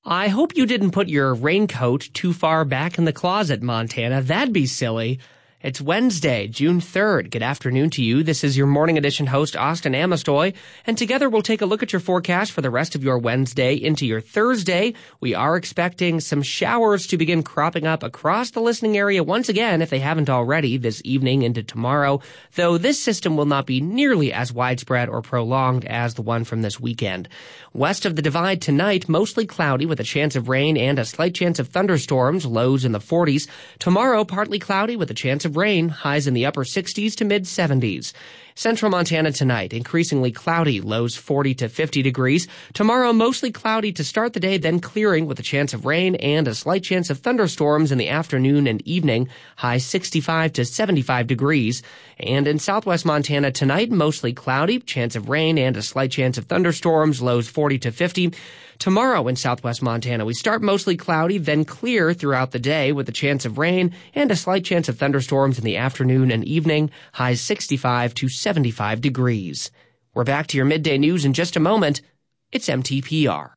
I hope you didn't put your raincoat too far back in the closet, Montana. That'd be silly. It's Wednesday, June 3rd. Good afternoon to you. This is your Morning Edition host, Austin Amestoy, and together we'll take a look at your forecast for the rest of your Wednesday into your Thursday. We are expecting some showers to begin cropping up across the listening area once again, if they haven't already, this evening into tomorrow, though this system will not be nearly as widespread or prolonged as the one from this weekend. West of the Divide tonight, mostly cloudy with a chance of rain and a slight chance of thunderstorms, lows in the 40s. Tomorrow, partly cloudy with a chance of rain, highs in the upper 60s to mid 70s. Central Montana tonight, increasingly cloudy, lows 40 to 50 degrees. Tomorrow, mostly cloudy to start the day, then clearing with a chance of rain and a slight chance of thunderstorms in the afternoon and evening, high 65 to 75 degrees. And in southwest Montana tonight, mostly cloudy, chance of rain and a slight chance of thunderstorms, lows 40 to 50. Tomorrow in southwest Montana, we start mostly cloudy, then clear throughout the day with a chance of rain and a slight chance of thunderstorms in the afternoon and evening, highs 65 to 75 degrees. We're back to your midday news in just a moment. It's MTPR.